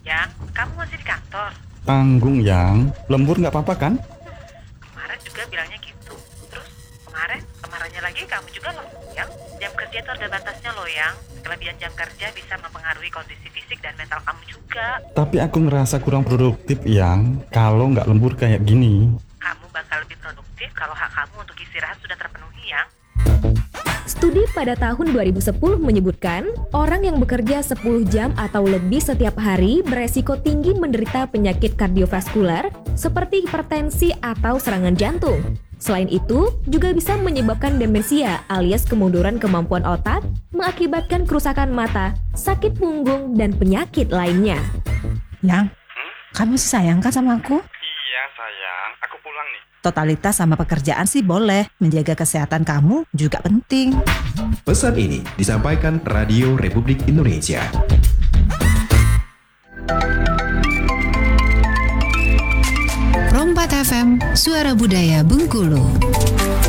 Yang, kamu masih di kantor? Tanggung yang, lembur nggak apa-apa kan? Kemarin juga bilangnya gitu. Terus kemarinnya lagi kamu juga loh, Yang. Jam kerja itu ada batasnya loh, Yang. Kelebihan jam kerja bisa mempengaruhi kondisi fisik dan mental kamu juga. Tapi aku ngerasa kurang produktif yang, kalau nggak lembur kayak gini. Kamu bakal lebih produktif kalau hak kamu untuk istirahat sudah terpenuhi, Yang. Studi pada tahun 2010 menyebutkan, orang yang bekerja 10 jam atau lebih setiap hari beresiko tinggi menderita penyakit kardiovaskular seperti hipertensi atau serangan jantung. Selain itu, juga bisa menyebabkan demensia alias kemunduran kemampuan otak, mengakibatkan kerusakan mata, sakit punggung, dan penyakit lainnya. Yang, kamu sayang kan sama aku? Iya sayang, aku pulang nih. Totalitas sama pekerjaan sih boleh, menjaga kesehatan kamu juga penting. Pesan ini disampaikan Radio Republik Indonesia. Rompat FM, Suara Budaya Bengkulu.